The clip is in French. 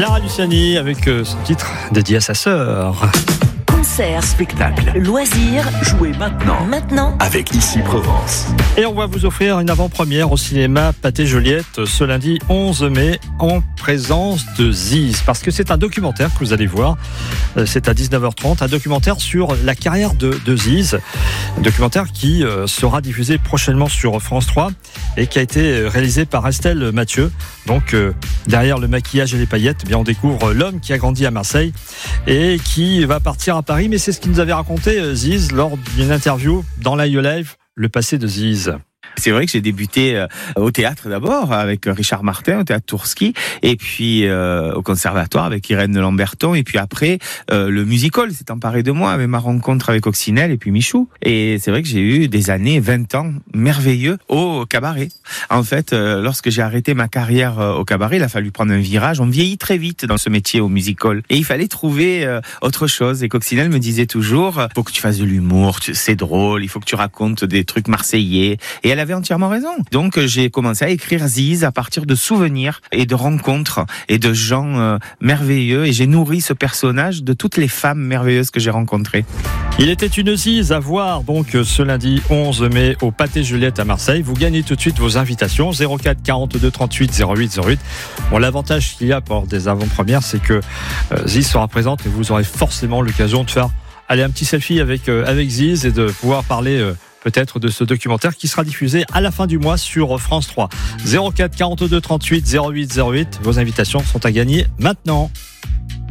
Clara Luciani avec son titre dédié à sa sœur. Concert, spectacle, loisirs, jouez maintenant avec Ici Provence. Et on va vous offrir une avant-première au cinéma Pathé Joliette ce lundi 11 mai en présence de Ziz. Parce que c'est un documentaire que vous allez voir, c'est à 19h30, un documentaire sur la carrière de Ziz. Un documentaire qui sera diffusé prochainement sur France 3 et qui a été réalisé par Estelle Mathieu. Donc derrière le maquillage et les paillettes, eh bien, on découvre l'homme qui a grandi à Marseille et qui va partir à Paris. Mais c'est ce qu'il nous avait raconté Ziz lors d'une interview dans Live Live, le passé de Ziz. C'est vrai que j'ai débuté au théâtre d'abord avec Richard Martin au théâtre Tourski et puis au conservatoire avec Irène Lamberton et puis après le musical s'est emparé de moi avec ma rencontre avec Coccinelle et puis Michou. Et c'est vrai que j'ai eu des années, 20 ans merveilleux au cabaret. En fait, lorsque j'ai arrêté ma carrière au cabaret, il a fallu prendre un virage. On vieillit très vite dans ce métier au musical et il fallait trouver autre chose. Et Coccinelle me disait toujours, faut que tu fasses de l'humour, c'est drôle, il faut que tu racontes des trucs marseillais. Et elle avait entièrement raison. Donc j'ai commencé à écrire Ziz à partir de souvenirs et de rencontres et de gens merveilleux et j'ai nourri ce personnage de toutes les femmes merveilleuses que j'ai rencontrées. Il était une Ziz à voir donc ce lundi 11 mai au Pathé Joliette à Marseille. Vous gagnez tout de suite vos invitations 04 42 38 08 08. Bon, l'avantage qu'il y a pour des avant-premières, c'est que Ziz sera présente et vous aurez forcément l'occasion de faire un petit selfie avec Ziz et de pouvoir parler peut-être de ce documentaire qui sera diffusé à la fin du mois sur France 3. 04 42 38 08 08. Vos invitations sont à gagner maintenant.